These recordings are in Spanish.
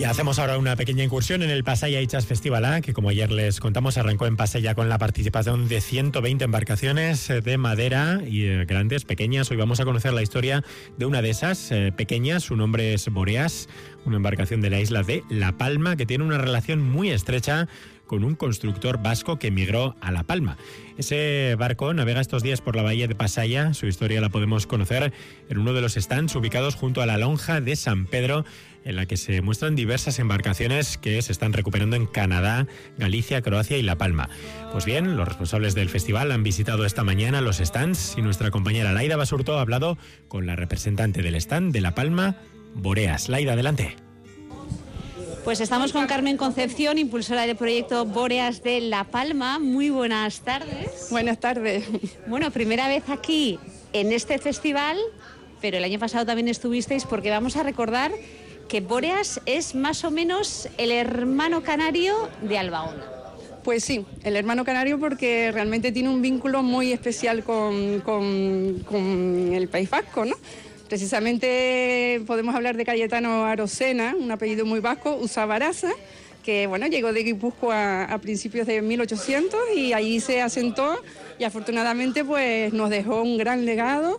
Y hacemos ahora una pequeña incursión en el Pasaya Itxas Festival, que como ayer les contamos arrancó en Pasaya con la participación de 120 embarcaciones de madera y grandes, pequeñas. Hoy vamos a conocer la historia de una de esas pequeñas, su nombre es Boreas, una embarcación de la isla de La Palma que tiene una relación muy estrecha con un constructor vasco que emigró a La Palma. Ese barco navega estos días por la bahía de Pasaya. Su historia la podemos conocer en uno de los stands ubicados junto a la lonja de San Pedro, en la que se muestran diversas embarcaciones que se están recuperando en Canadá, Galicia, Croacia y La Palma. Pues bien, los responsables del festival han visitado esta mañana los stands y nuestra compañera Laida Basurto ha hablado con la representante del stand de La Palma, Boreas. Laida, adelante. Pues estamos con Carmen Concepción, impulsora del proyecto Boreas de La Palma. Muy buenas tardes. Buenas tardes. Bueno, primera vez aquí en este festival, pero el año pasado también estuvisteis, porque vamos a recordar que Boreas es más o menos el hermano canario de Albaona. Pues sí, el hermano canario, porque realmente tiene un vínculo muy especial con el País Vasco, ¿no? Precisamente podemos hablar de Cayetano Arocena, un apellido muy vasco, Usabaraza, que bueno, llegó de Guipúzcoa a principios de 1800 y allí se asentó y afortunadamente pues nos dejó un gran legado.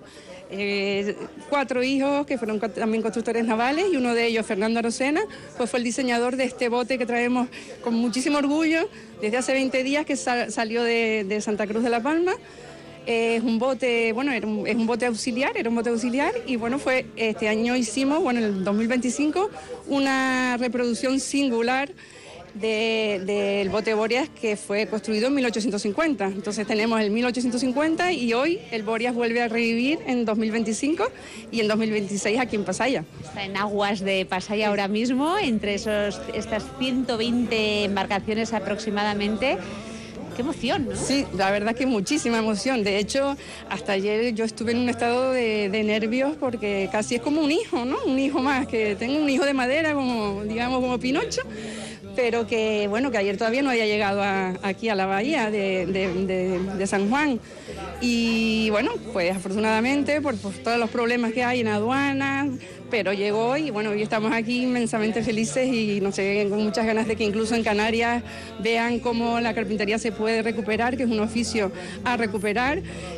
4 hijos que fueron también constructores navales y uno de ellos, Fernando Arocena, pues fue el diseñador de este bote que traemos con muchísimo orgullo desde hace 20 días que salió de Santa Cruz de La Palma. Es un bote, bueno, era un bote auxiliar y bueno, este año hicimos, bueno, en el 2025, una reproducción singular del bote Boreas que fue construido en 1850. Entonces tenemos el 1850 y hoy el Boreas vuelve a revivir en 2025 y en 2026 aquí en Pasaya. Está en aguas de Pasaya ahora mismo, entre estas 120 embarcaciones aproximadamente. ¡Qué emoción!, ¿no? Sí, la verdad que muchísima emoción. De hecho, hasta ayer yo estuve en un estado de nervios porque casi es como un hijo, ¿no? Un hijo más, que tengo un hijo de madera, como Pinocho, pero que bueno, que ayer todavía no había llegado aquí a la bahía de San Juan. Y bueno, pues afortunadamente por todos los problemas que hay en aduanas, pero llegó y bueno, hoy estamos aquí inmensamente felices y no sé, con muchas ganas de que incluso en Canarias vean cómo la carpintería se puede recuperar, que es un oficio a recuperar.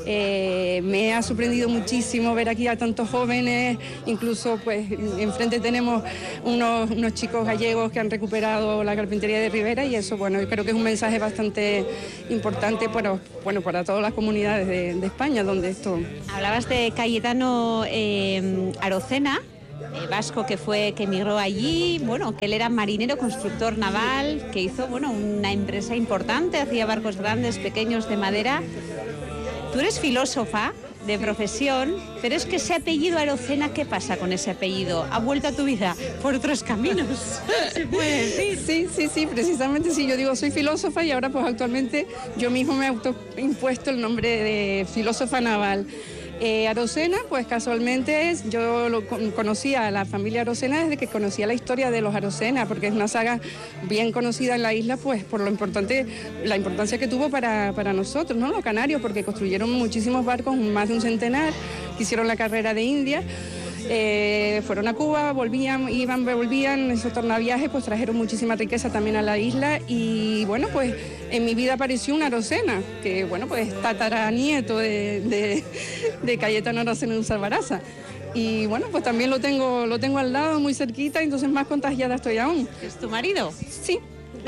Me ha sorprendido muchísimo ver aquí a tantos jóvenes, incluso pues enfrente tenemos unos chicos gallegos que han recuperado la carpintería de Ribera y eso, bueno, yo creo que es un mensaje bastante importante para todas las comunidades de España donde esto... Hablabas de Cayetano Arocena, vasco que emigró allí, bueno, que él era marinero, constructor naval, que hizo, bueno, una empresa importante, hacía barcos grandes, pequeños, de madera. Tú eres filósofa de profesión, pero es que ese apellido Arocena, ¿qué pasa con ese apellido? ¿Ha vuelto a tu vida por otros caminos? ¿Se puede decir? Sí, precisamente sí, yo digo, soy filósofa y ahora pues actualmente yo mismo me he autoimpuesto el nombre de filósofa naval. Arocena, pues casualmente yo conocía a la familia Arocena desde que conocía la historia de los Arocena, porque es una saga bien conocida en la isla, pues por la importancia que tuvo para nosotros, ¿no? Los canarios, porque construyeron muchísimos barcos, más de un centenar, que hicieron la carrera de India. Fueron a Cuba, volvían, esos tornaviajes pues trajeron muchísima riqueza también a la isla y bueno, pues en mi vida apareció una Arocena, que bueno, pues tataranieto de Cayetano Arocena de Usabaraza. Y bueno, pues también lo tengo al lado, muy cerquita, entonces más contagiada estoy aún. ¿Es tu marido? Sí.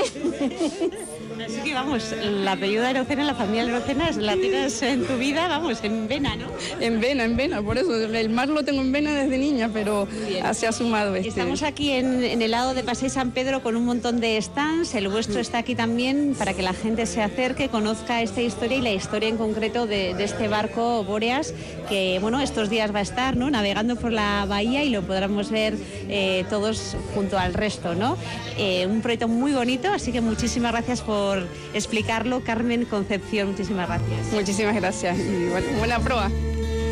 Así que vamos, el apellido de Arocena, la familia Arocena, la tienes en tu vida, vamos, en vena, ¿no? En vena, por eso, el mar lo tengo en vena desde niña, pero se ha sumado Estamos aquí en el lado de Paseo San Pedro con un montón de stands, el vuestro está aquí también para que la gente se acerque, conozca esta historia y la historia en concreto de este barco Boreas, que bueno, estos días va a estar, ¿no?, navegando por la bahía y lo podremos ver todos junto al resto, ¿no? Un proyecto muy bonito, así que muchísimas gracias por explicarlo, Carmen Concepción, muchísimas gracias. Muchísimas gracias y bueno, buena proa.